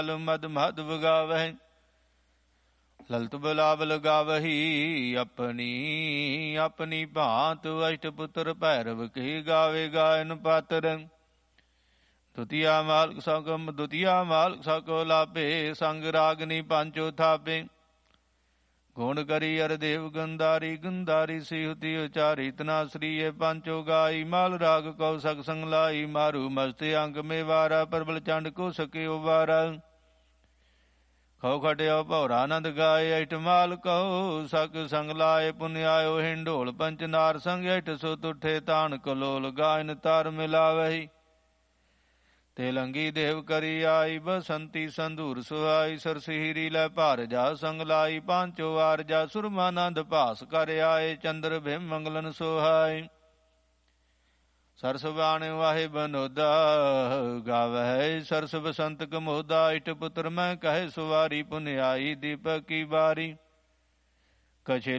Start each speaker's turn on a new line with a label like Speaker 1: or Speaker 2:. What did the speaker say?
Speaker 1: ਮਦ ਮਾਧਵ ਗਾਵਹਿ। ਲਲਤ ਬਿਲਾਵਲ ਗਾਵਹੀ ਆਪਣੀ ਆਪਣੀ ਭਾਂਤ। ਅਸ਼ਟ ਪੁੱਤਰ ਭੈਰਵ ਕੀ ਗਾਵੇ ਗਾਇਨ ਪਾਤਰ। ਦੁਤੀਆ ਮਾਲਕ ਸਕੋ ਲਾਭੇ। ਸੰਗ ਰਾਗਨੀ ਪੰਚੋ ਥਾਪੇ। ਗੁਣ ਕਰੀ ਅਰ ਦੇਵ ਗੰਧਾਰੀ ਗੰਧਾਰੀ ਸਿਹੁਤੀ ਉਚਾਰੀ। ਤਨਾ ਸ੍ਰੀਏ ਪੰਚੋ ਗਾਈ ਮਾਲ ਰਾਗ ਕਉ ਸਕ ਸੰਗ ਲਾਈ। ਮਾਰੂ ਮਸਤ ਅੰਗ ਮੇ ਵਾਰਾ ਪ੍ਰਬਲ ਚੰਡ ਕੋ ਸਕਿਓ ਵਾਰਾ। ਖਉ ਖਟਿਓ ਭੌਰਾ ਆਨੰਦ ਗਾਏ। ਅਸ਼ਟ ਮਾਲ ਕਹੋ ਸਕ ਸੰਗ ਲਾਏ। ਪੁਨ ਆਇਓ ਹਿੰਡੋਲ ਪੰਚ ਨਾਰ ਸੰਗ। ਅਸ਼ਟ ਸੁਤ ਉਠੇ ਤਾਣ ਕਲੋਲ ਗਾਇਨ ਤਾਰ ਮਿਲਾਵਹੀ। ਤੇਲੰਗੀ ਦੇਵ ਕਰੀ ਆਈ ਬਸੰਤੀ ਸੰਧੂਰ ਸੁਹਾਈ। ਸਰਸਿਹਰੀ ਲੈ ਭਾਰ ਜਾ ਸੰਗ ਲਾਈ। ਪਾਂਚੋ ਵਾਰ ਜਾ ਸੁਰਮਾਨੰਦ ਭਾਸ ਕਰ ਆਏ। ਚੰਦਰ ਭਿਮ ਮੰਗਲਨ ਸੁਹਾਈ। ਸਰਸ ਬਾਣ ਵਾਹੇ ਬਨੋਦਾ ਗਾਵਹਿ। ਸਰਸ ਬਸੰਤ ਕਮੋਦਾ। ਇਟ ਪੁੱਤਰ ਮੈਂ ਕਹੇ ਸੁਵਾਰੀ। ਪੁਨ ਆਈ ਦੀਪਕ ਕੀ ਬਾਰੀ। ਕਛੇ